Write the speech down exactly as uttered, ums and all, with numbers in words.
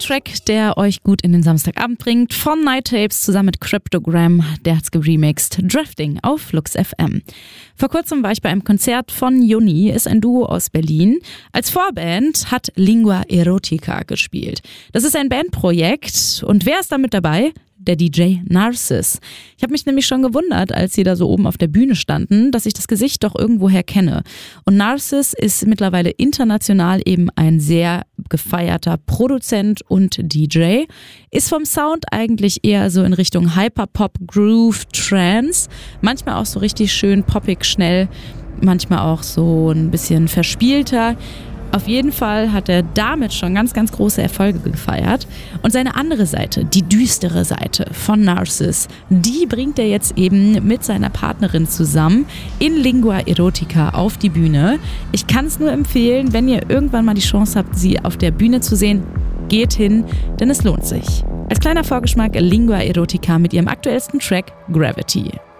Track, der euch gut in den Samstagabend bringt, von Night Tapes zusammen mit Cryptogram, der hat's geremixed, Drifting auf Flux F M. Vor kurzem war ich bei einem Konzert von Juni, ist ein Duo aus Berlin. Als Vorband hat Lingua Erotica gespielt. Das ist ein Bandprojekt und wer ist da mit dabei? Der D J Narcis. Ich habe mich nämlich schon gewundert, als sie da so oben auf der Bühne standen, dass ich das Gesicht doch irgendwoher kenne. Und Narcis ist mittlerweile international eben ein sehr gefeierter Produzent und D J. Ist vom Sound eigentlich eher so in Richtung Hyperpop, Groove, Trance. Manchmal auch so richtig schön poppig, schnell. Manchmal auch so ein bisschen verspielter. Auf jeden Fall hat er damit schon ganz, ganz große Erfolge gefeiert. Und seine andere Seite, die düstere Seite von Narcis, die bringt er jetzt eben mit seiner Partnerin zusammen in Lingua Erotica auf die Bühne. Ich kann es nur empfehlen, wenn ihr irgendwann mal die Chance habt, sie auf der Bühne zu sehen, geht hin, denn es lohnt sich. Als kleiner Vorgeschmack Lingua Erotica mit ihrem aktuellsten Track Gravity.